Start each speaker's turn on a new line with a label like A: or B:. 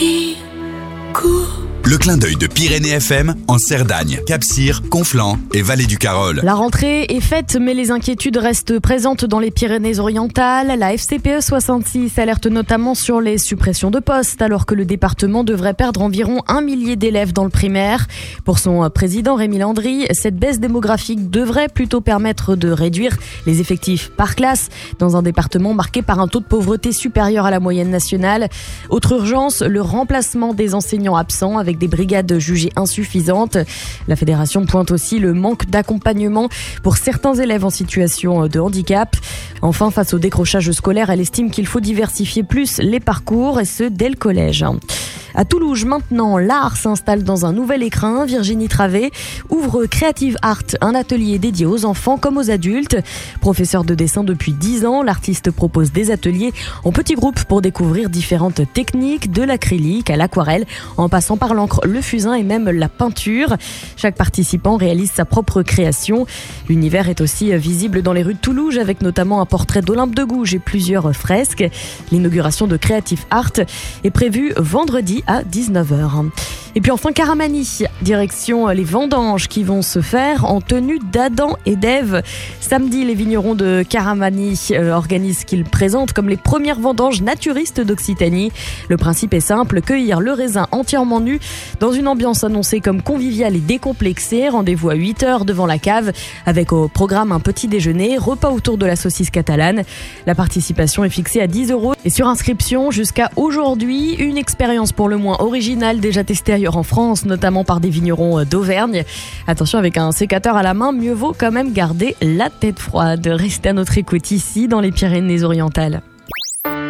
A: Le clin d'œil de Pyrénées FM en Cerdagne, Cap-Cyr, Conflans et Vallée du Carol.
B: La rentrée est faite, mais les inquiétudes restent présentes dans les Pyrénées-Orientales. La FCPE 66 alerte notamment sur les suppressions de postes, alors que le département devrait perdre environ 1 millier d'élèves dans le primaire. Pour son président Rémi Landry, cette baisse démographique devrait plutôt permettre de réduire les effectifs par classe dans un département marqué par un taux de pauvreté supérieur à la moyenne nationale. Autre urgence, le remplacement des enseignants absents avec des brigades jugées insuffisantes. La fédération pointe aussi le manque d'accompagnement pour certains élèves en situation de handicap. Enfin, face au décrochage scolaire, elle estime qu'il faut diversifier plus les parcours, et ce dès le collège. À Toulouse, maintenant, l'art s'installe dans un nouvel écrin. Virginie Travé ouvre Creative Art, un atelier dédié aux enfants comme aux adultes. Professeur de dessin depuis 10 ans, l'artiste propose des ateliers en petits groupes pour découvrir différentes techniques, de l'acrylique à l'aquarelle, en passant par l'encre, le fusain et même la peinture. Chaque participant réalise sa propre création. L'univers est aussi visible dans les rues de Toulouse, avec notamment un portrait d'Olympe de Gouges et plusieurs fresques. L'inauguration de Creative Art est prévue vendredi à 19h. Et puis enfin Caramani, direction les vendanges qui vont se faire en tenue d'Adam et d'Ève. Samedi, les vignerons de Caramani organisent ce qu'ils présentent comme les premières vendanges naturistes d'Occitanie. Le principe est simple, cueillir le raisin entièrement nu dans une ambiance annoncée comme conviviale et décomplexée. Rendez-vous à 8h devant la cave avec au programme un petit déjeuner, repas autour de la saucisse catalane. La participation est fixée à 10 € et sur inscription jusqu'à aujourd'hui. Une expérience pour le moins originale, déjà testée ailleurs en France, notamment par des vignerons d'Auvergne. Attention, avec un sécateur à la main, mieux vaut quand même garder la tête froide. Restez à notre écoute ici dans les Pyrénées-Orientales.